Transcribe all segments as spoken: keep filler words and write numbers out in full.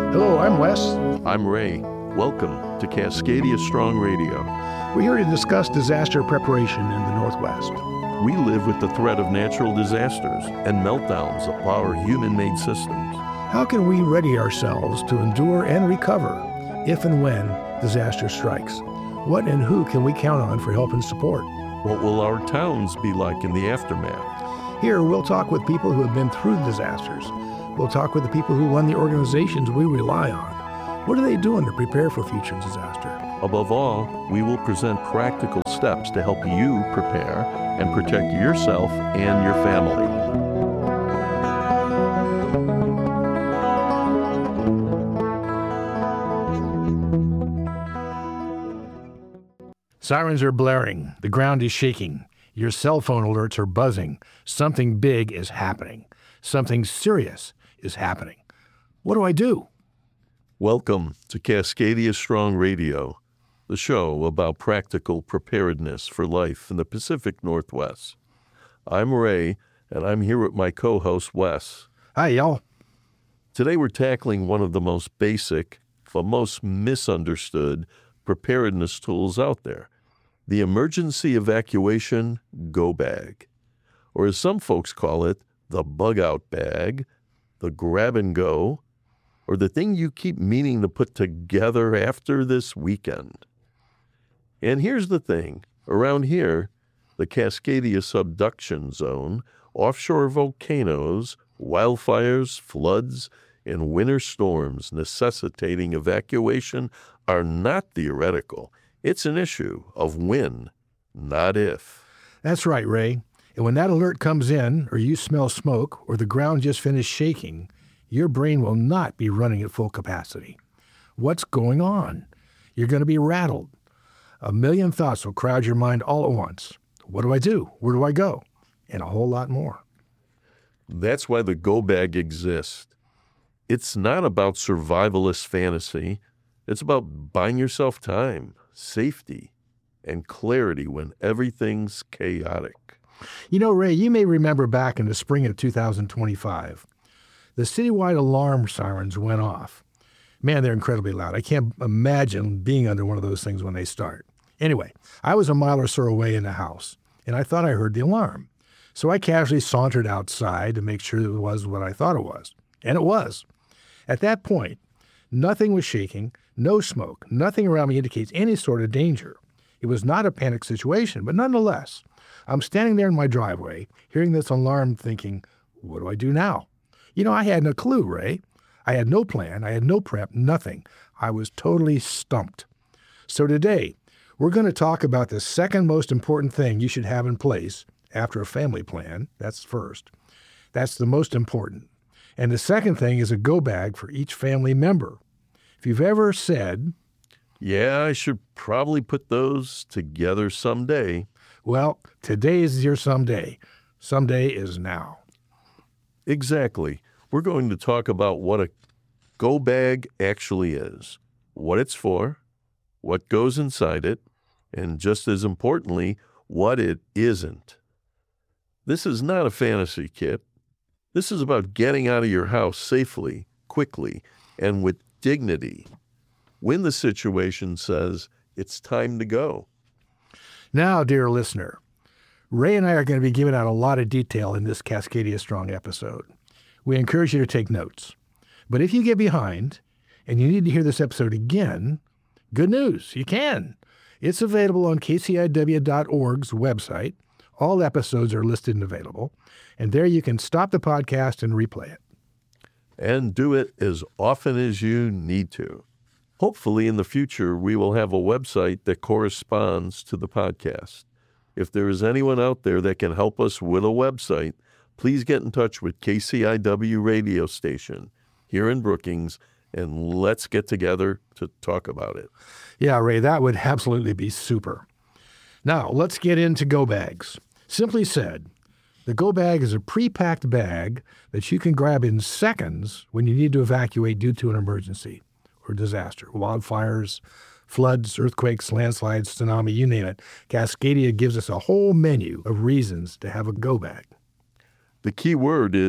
Hello, I'm Wes. I'm Ray. Welcome to Cascadia Strong Radio. We're here to discuss disaster preparation in the Northwest. We live with the threat of natural disasters and meltdowns of our human-made systems. How can we ready ourselves to endure and recover if and when disaster strikes? What and who can we count on for help and support? What will our towns be like in the aftermath? Here, we'll talk with people who have been through disasters. We'll talk with the people who run the organizations we rely on. What are they doing to prepare for future disaster? Above all, we will present practical steps to help you prepare and protect yourself and your family. Sirens are blaring. The ground is shaking. Your cell phone alerts are buzzing. Something big is happening. Something serious is happening. What do I do? Welcome to Cascadia Strong Radio, the show about practical preparedness for life in the Pacific Northwest. I'm Ray, and I'm here with my co-host, Wes. Hi, y'all. Today we're tackling one of the most basic, but most misunderstood preparedness tools out there, the Emergency Evacuation Go Bag, or as some folks call it, the bug-out bag, the grab-and-go, or the thing you keep meaning to put together after this weekend. And here's the thing. Around here, the Cascadia subduction zone, offshore volcanoes, wildfires, floods, and winter storms necessitating evacuation are not theoretical. It's an issue of when, not if. That's right, Ray. And when that alert comes in, or you smell smoke, or the ground just finished shaking, your brain will not be running at full capacity. What's going on? You're going to be rattled. A million thoughts will crowd your mind all at once. What do I do? Where do I go? And a whole lot more. That's why the Go Bag exists. It's not about survivalist fantasy. It's about buying yourself time, safety, and clarity when everything's chaotic. You know, Ray, you may remember back in the spring of two thousand twenty-five, the citywide alarm sirens went off. Man, they're incredibly loud. I can't imagine being under one of those things when they start. Anyway, I was a mile or so away in the house, and I thought I heard the alarm. So I casually sauntered outside to make sure it was what I thought it was. And it was. At that point, nothing was shaking, no smoke, nothing around me indicates any sort of danger. It was not a panic situation, but nonetheless, I'm standing there in my driveway, hearing this alarm thinking, what do I do now? You know, I had no clue, Ray. I had no plan. I had no prep, nothing. I was totally stumped. So today, we're going to talk about the second most important thing you should have in place after a family plan. That's first. That's the most important. And the second thing is a go bag for each family member. If you've ever said, yeah, I should probably put those together someday. Well, today is your someday. Someday is now. Exactly. We're going to talk about what a go bag actually is, what it's for, what goes inside it, and just as importantly, what it isn't. This is not a fantasy kit. This is about getting out of your house safely, quickly, and with dignity when the situation says it's time to go. Now, dear listener, Ray and I are going to be giving out a lot of detail in this Cascadia Strong episode. We encourage you to take notes. But if you get behind and you need to hear this episode again, good news, you can. It's available on K C I W dot org's website. All episodes are listed and available. And there you can stop the podcast and replay it. And do it as often as you need to. Hopefully in the future, we will have a website that corresponds to the podcast. If there is anyone out there that can help us with a website, please get in touch with K C I W radio station here in Brookings, and let's get together to talk about it. Yeah, Ray, that would absolutely be super. Now, let's get into go bags. Simply said, the go bag is a pre-packed bag that you can grab in seconds when you need to evacuate due to an emergency or disaster, wildfires, floods, earthquakes, landslides, tsunami, you name it. Cascadia gives us a whole menu of reasons to have a go bag. The key word is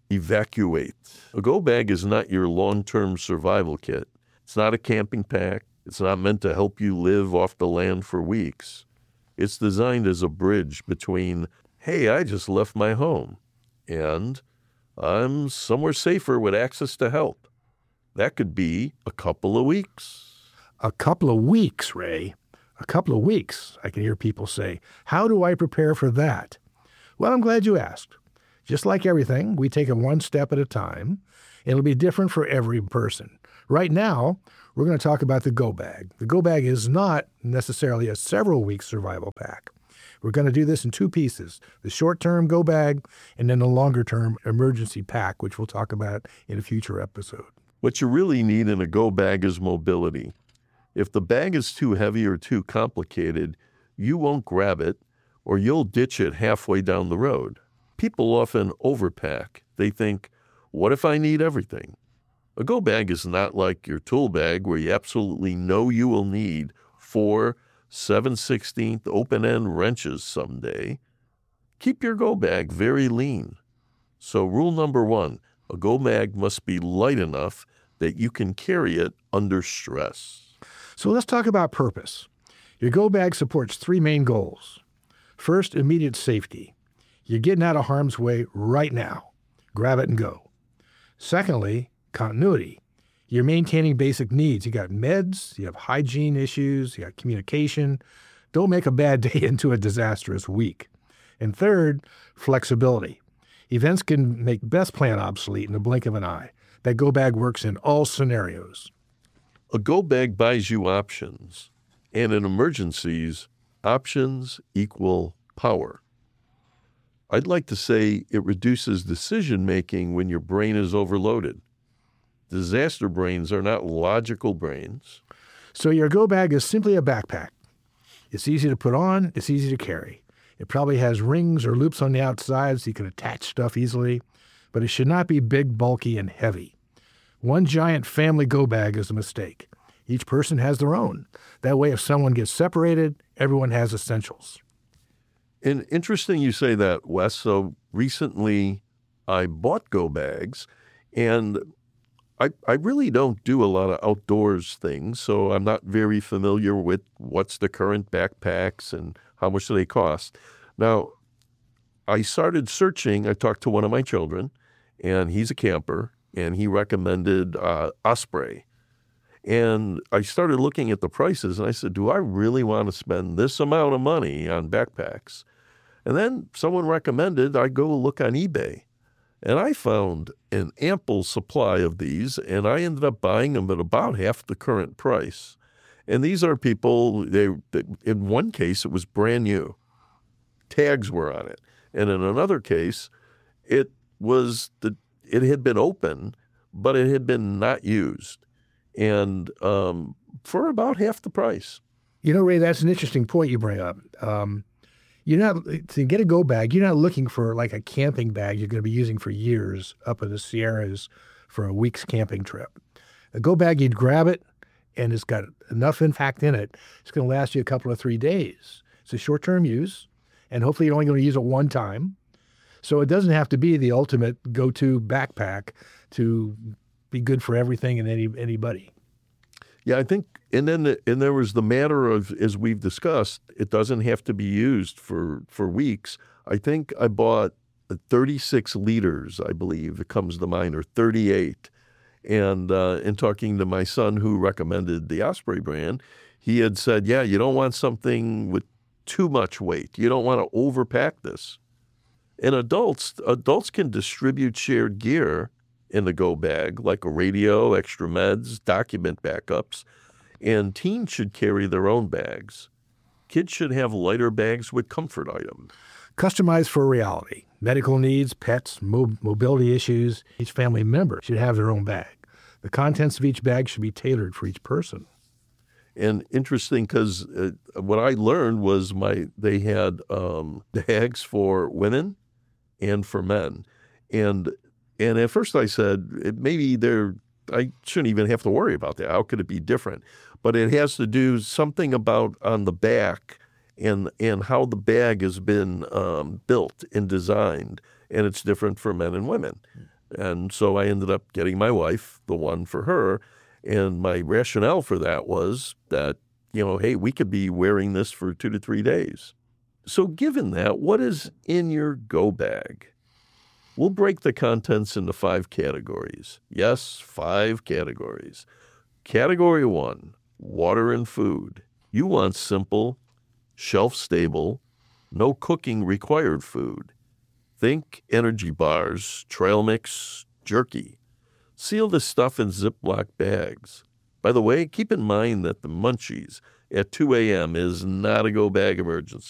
Evacuate. A go bag is not your long-term survival kit. It's not a camping pack. It's not meant to help you live off the land for weeks. It's designed as a bridge between, hey, I just left my home, and I'm somewhere safer with access to help. That could be a couple of weeks. A couple of weeks, Ray. A couple of weeks, I can hear people say. How do I prepare for that? Well, I'm glad you asked. Just like everything, we take it one step at a time. It'll be different for every person. Right now, we're going to talk about the go bag. The go bag is not necessarily a several week survival pack. We're going to do this in two pieces, the short-term go bag and then the longer-term emergency pack, which we'll talk about in a future episode. What you really need in a go bag is mobility. If the bag is too heavy or too complicated, you won't grab it or you'll ditch it halfway down the road. People often overpack. They think, what if I need everything? A go bag is not like your tool bag where you absolutely know you will need four seven sixteenths open-end wrenches someday. Keep your go bag very lean. So rule number one, a go bag must be light enough that you can carry it under stress. So let's talk about purpose. Your go bag supports three main goals. First, immediate safety. You're getting out of harm's way right now. Grab it and go. Secondly, continuity. You're maintaining basic needs. You got meds, you have hygiene issues, you got communication. Don't make a bad day into a disastrous week. And third, flexibility. Events can make best plan obsolete in the blink of an eye. That go bag works in all scenarios. A go bag buys you options, and in emergencies, options equal power. I'd like to say it reduces decision-making when your brain is overloaded. Disaster brains are not logical brains. So your go bag is simply a backpack. It's easy to put on, it's easy to carry. It probably has rings or loops on the outside so you can attach stuff easily, but it should not be big, bulky, and heavy. One giant family go bag is a mistake. Each person has their own. That way, if someone gets separated, everyone has essentials. And interesting you say that, Wes. So recently I bought go bags, and I, I really don't do a lot of outdoors things, so I'm not very familiar with what's the current backpacks and how much do they cost. Now, I started searching. I talked to one of my children, and he's a camper, and he recommended uh, Osprey. And I started looking at the prices, and I said, do I really want to spend this amount of money on backpacks? And then someone recommended I go look on eBay. And I found an ample supply of these, and I ended up buying them at about half the current price. And these are people, they, they in one case, it was brand new. Tags were on it. And in another case, it was the it had been open, but it had been not used. And um, for about half the price. You know, Ray, that's an interesting point you bring up. Um, you're not to get a go bag. You're not looking for like a camping bag you're going to be using for years up in the Sierras for a week's camping trip. A go bag, you'd grab it, and it's got enough impact in it. It's going to last you a couple of three days. It's a short-term use, and hopefully you're only going to use it one time. So it doesn't have to be the ultimate go-to backpack to be good for everything and any anybody. Yeah, I think, and then the, and there was the matter of, as we've discussed, it doesn't have to be used for, for weeks. I think I bought thirty-six liters, I believe, it comes to mind, or thirty-eight. And uh, in talking to my son who recommended the Osprey brand, he had said, yeah, you don't want something with too much weight. You don't want to overpack this. And adults, adults can distribute shared gear in the go bag, like a radio, extra meds, document backups, and teens should carry their own bags. Kids should have lighter bags with comfort items. Customized for reality. Medical needs, pets, mo- mobility issues. Each family member should have their own bag. The contents of each bag should be tailored for each person. And interesting because uh, what I learned was my they had um, bags for women and for men. And And at first I said, it, maybe they're, I shouldn't even have to worry about that. How could it be different? But it has to do something about on the back and and how the bag has been um, built and designed, and it's different for men and women. And so I ended up getting my wife the one for her. And my rationale for that was that, you know, hey, we could be wearing this for two to three days. So given that, what is in your go bag? We'll break the contents into five categories. Yes, five categories. Category one, water and food. You want simple, shelf-stable, no cooking required food. Think energy bars, trail mix, jerky. Seal this stuff in Ziploc bags. By the way, keep in mind that the munchies at two a.m. is not a go bag emergency.